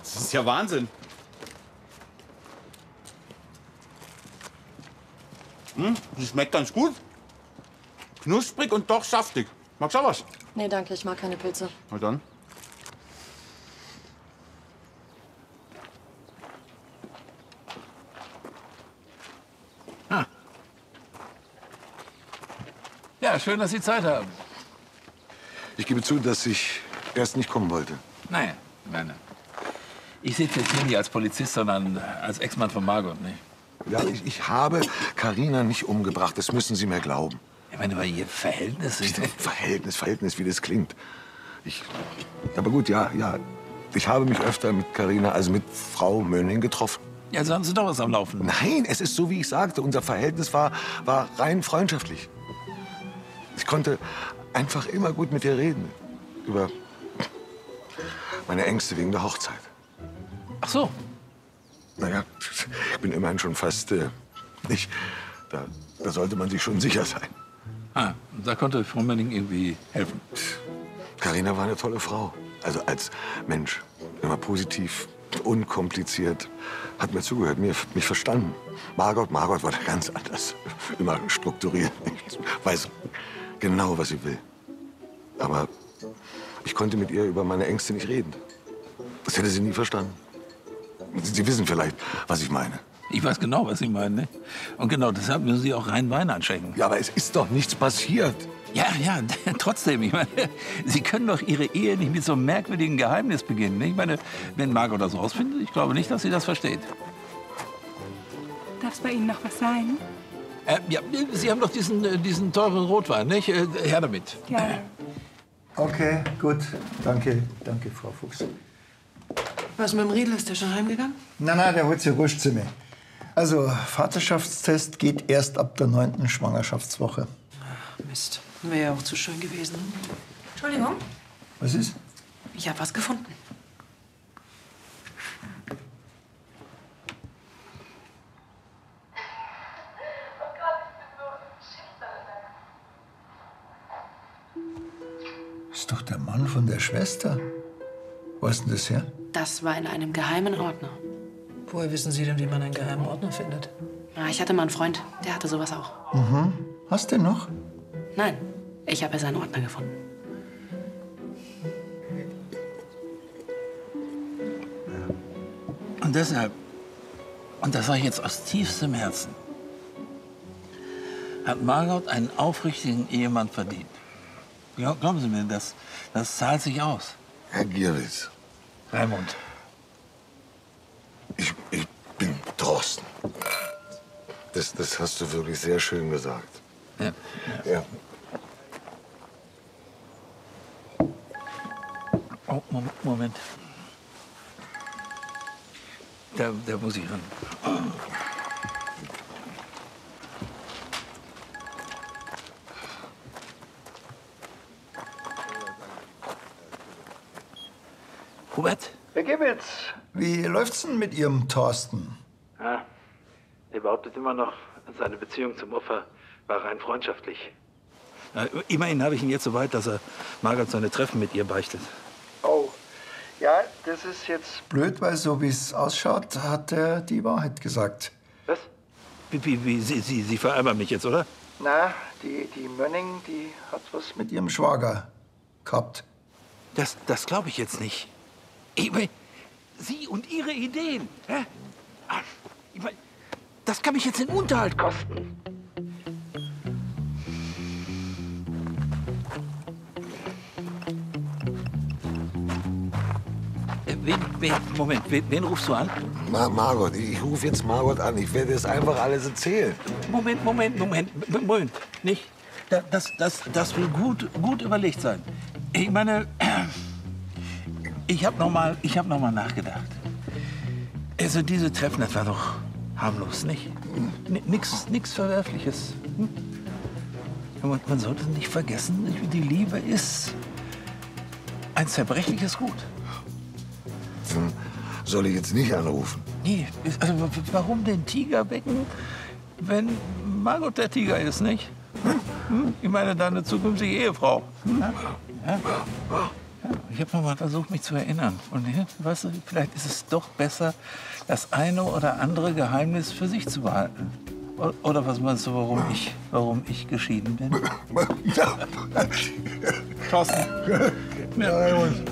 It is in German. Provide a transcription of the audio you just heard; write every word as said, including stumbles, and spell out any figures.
Das ist ja Wahnsinn. Hm, die schmeckt ganz gut. Knusprig und doch saftig. Magst du auch was? Nee, danke, ich mag keine Pilze. Na dann. Ah. Ja, schön, dass Sie Zeit haben. Ich gebe zu, dass ich erst nicht kommen wollte. Nein, nein, nein. Ich sitze jetzt hier nicht als Polizist, sondern als Ex-Mann von Margot, nicht? Ja, ich, ich habe Carina nicht umgebracht. Das müssen Sie mir glauben. Ich meine, weil Ihr Verhältnis ist... Verhältnis, Verhältnis, wie das klingt. Ich, aber gut, ja, ja. Ich habe mich öfter mit Carina, also mit Frau Mönning getroffen. Ja, also haben Sie doch was am Laufen. Nein, es ist so, wie ich sagte. Unser Verhältnis war, war rein freundschaftlich. Ich konnte einfach immer gut mit ihr reden. Über meine Ängste wegen der Hochzeit. Ach so. Naja, ich bin immerhin schon fast äh, nicht. Da, da sollte man sich schon sicher sein. Ah, da konnte Frau Mönning irgendwie helfen. Carina war eine tolle Frau. Also als Mensch. Immer positiv, unkompliziert. Hat mir zugehört, mir, mich verstanden. Margot, Margot war da ganz anders. Immer strukturiert. Ich weiß genau, was sie will. Aber ich konnte mit ihr über meine Ängste nicht reden. Das hätte sie nie verstanden. Sie wissen vielleicht, was ich meine. Ich weiß genau, was Sie meinen, ne? Und genau deshalb müssen Sie auch rein Wein einschenken. Ja, aber es ist doch nichts passiert. Ja, ja, trotzdem. Ich meine, Sie können doch Ihre Ehe nicht mit so einem merkwürdigen Geheimnis beginnen. Ne? Ich meine, wenn Margot das rausfindet, ich glaube nicht, dass sie das versteht. Darf es bei Ihnen noch was sein? Äh, ja, Sie haben doch diesen, diesen teuren Rotwein, nicht? Äh, her damit. Ja. Okay, gut. Danke, danke, Frau Fuchs. Was mit dem Riedel? Ist der schon heimgegangen? Nein, nein, der holt sich wurscht zu mir. Also, Vaterschaftstest geht erst ab der neunten Schwangerschaftswoche. Ach, Mist. Wäre ja auch zu schön gewesen. Entschuldigung. Was ist? Ich habe was gefunden. Das ist doch der Mann von der Schwester. Wo ist denn das her? Das war in einem geheimen Ordner. Woher wissen Sie denn, wie man einen geheimen Ordner findet? Ah, ich hatte mal einen Freund, der hatte sowas auch. Mhm. Hast du den noch? Nein, ich habe ja seinen Ordner gefunden. Und deshalb, und das sage ich jetzt aus tiefstem Herzen, hat Margot einen aufrichtigen Ehemann verdient. Ja, glauben Sie mir, das, das zahlt sich aus. Herr Gierwitz. Raimund. Ich, ich bin Thorsten. Das, das hast du wirklich sehr schön gesagt. Ja. Ja. Oh, Moment. Da, da muss ich ran. Hubert? Herr Gierwitz, wie läuft's denn mit Ihrem Thorsten? Ja, er behauptet immer noch, seine Beziehung zum Opfer war rein freundschaftlich. Ja, immerhin habe ich ihn jetzt so weit, dass er Margot seine Treffen mit ihr beichtet. Oh, ja, das ist jetzt blöd, weil so wie es ausschaut, hat er die Wahrheit gesagt. Was? Wie, wie, wie Sie, Sie, Sie veralbern mich jetzt, oder? Na, die, die Mönning, die hat was mit ihrem Schwager gehabt. Das, das glaube ich jetzt nicht. Ich mein, Sie und Ihre Ideen. Hä? Ich mein, das kann mich jetzt den Unterhalt kosten. Äh, Wen, wen, Moment, wen, wen rufst du an? Ma Margot, ich rufe jetzt Margot an. Ich werde es einfach alles erzählen. Moment, Moment, Moment, Moment. Nicht? Da- Das, das, das will gut, gut überlegt sein. Ich meine, ich habe noch mal, ich hab noch mal nachgedacht. Also diese Treffen, das war doch harmlos, nicht? N nix, nix Verwerfliches. Hm? Man, man sollte nicht vergessen, wie die Liebe ist ein zerbrechliches Gut. Hm, soll ich jetzt nicht anrufen? Nee, ist- also w- warum den Tiger wecken, wenn Margot der Tiger ist, nicht? Hm? Ich meine, deine zukünftige Ehefrau. Hm? Ja? Ja, ich habe noch mal versucht, mich zu erinnern. Und ja, weißt du, vielleicht ist es doch besser, das eine oder andere Geheimnis für sich zu behalten. O- Oder was meinst du, warum ich, warum ich geschieden bin? Ja. Thorsten. Ja, Jungs.